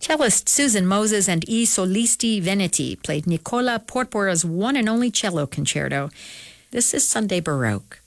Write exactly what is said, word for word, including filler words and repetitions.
Cellist Susan Moses and I Solisti Veneti played Nicola Porpora's one and only cello concerto. This is Sunday Baroque.